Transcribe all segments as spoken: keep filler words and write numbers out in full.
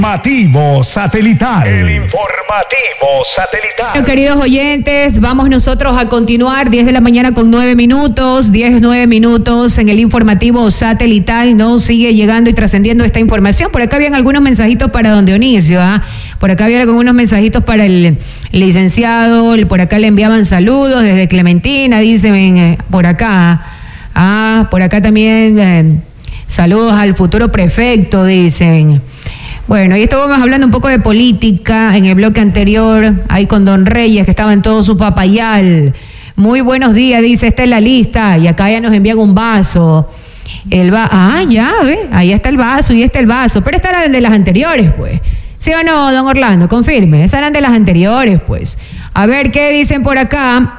Informativo satelital. El informativo satelital. Bueno, queridos oyentes, vamos nosotros a continuar. diez de la mañana con nueve minutos, diez, nueve minutos en el informativo satelital. No sigue llegando y trascendiendo esta información. Por acá habían algunos mensajitos para don Dionisio. ¿ah? Por acá había algunos mensajitos para el licenciado. Por acá le enviaban saludos desde Clementina, dicen eh, por acá. Ah, por acá también eh, saludos al futuro prefecto, dicen. Bueno, y esto vamos hablando un poco de política. En el bloque anterior, ahí con don Reyes, que estaba en todo su papayal. Muy buenos días, dice, esta es la lista. Y acá ya nos envían un vaso. El va ah, ya, ve, ahí está el vaso y está el vaso. Pero estas eran de las anteriores, pues. ¿Sí o no, don Orlando? Confirme, esas eran de las anteriores, pues. A ver, ¿qué dicen por acá?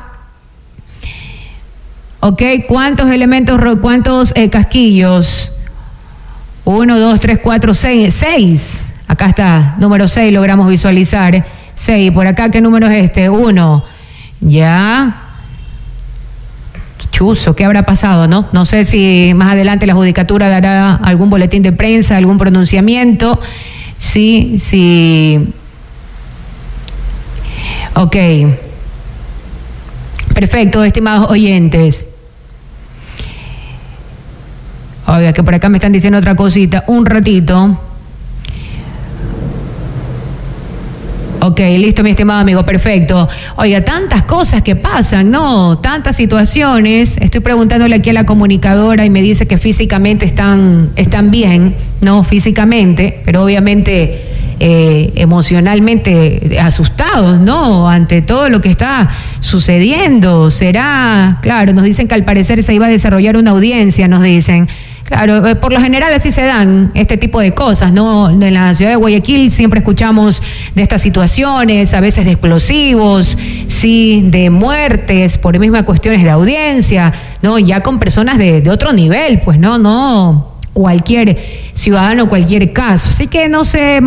Ok, ¿cuántos elementos, cuántos eh, casquillos? Uno, dos, tres, cuatro, seis. Seis. Acá está, número seis, logramos visualizar. Seis. Por acá, ¿qué número es este? Uno. Ya. Chuzo, ¿qué habrá pasado, no? No sé si más adelante la judicatura dará algún boletín de prensa, algún pronunciamiento. Sí, sí. Ok. Perfecto, estimados oyentes. Oiga, que por acá me están diciendo otra cosita. Un ratito. Ok, listo, mi estimado amigo, perfecto. Oiga, tantas cosas que pasan, ¿no? Tantas situaciones. Estoy preguntándole aquí a la comunicadora y me dice que físicamente están, están bien, ¿no? Físicamente, pero obviamente eh, emocionalmente asustados, ¿no? Ante todo lo que está sucediendo. Será, claro, nos dicen que al parecer se iba a desarrollar una audiencia, nos dicen. Claro, por lo general así se dan este tipo de cosas, ¿no? En la ciudad de Guayaquil siempre escuchamos de estas situaciones, a veces de explosivos, sí, de muertes por mismas cuestiones de audiencia, ¿no? Ya con personas de, de otro nivel, pues, ¿no? No cualquier ciudadano, cualquier caso. Así que no sé...